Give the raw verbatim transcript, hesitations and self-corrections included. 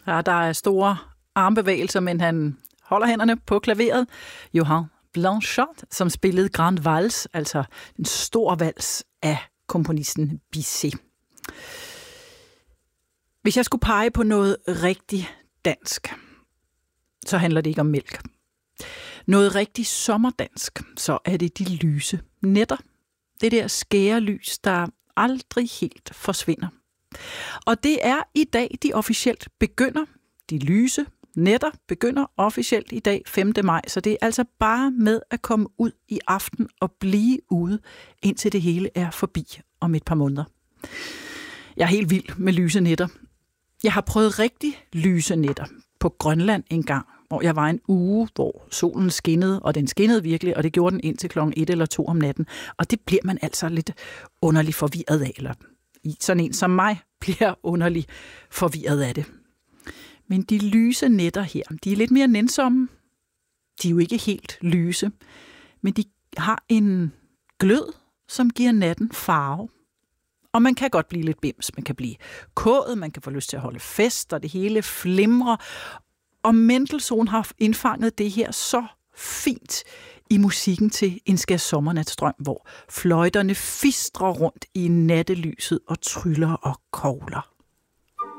Ja, der er store armbevægelser, men han holder hænderne på klaveret. Johann Blanchard, som spillede Grand Vals, altså en stor vals af komponisten Bizet. Hvis jeg skulle pege på noget rigtig dansk, så handler det ikke om mælk. Noget rigtig sommerdansk, så er det de lyse nætter. Det der skære lys, der aldrig helt forsvinder. Og det er i dag, de officielt begynder. De lyse nætter begynder officielt i dag, femte maj, så det er altså bare med at komme ud i aften og blive ude, indtil det hele er forbi om et par måneder. Jeg er helt vild med lyse nætter. Jeg har prøvet rigtig lyse nætter på Grønland en gang, hvor jeg var en uge, hvor solen skinnede, og den skinnede virkelig, og det gjorde den indtil klokken et eller to om natten. Og det bliver man altså lidt underligt forvirret af, eller sådan en som mig bliver underligt forvirret af det. Men de lyse nætter her, de er lidt mere nænsomme. De er jo ikke helt lyse, men de har en glød, som giver natten farve. Og man kan godt blive lidt bims. Man kan blive kåd, man kan få lyst til at holde fest, og det hele flimrer. Og Mendelssohn har indfanget det her så fint i musikken til En skær sommernatsdrøm, hvor fløjterne fistrer rundt i nattelyset og tryller og kogler.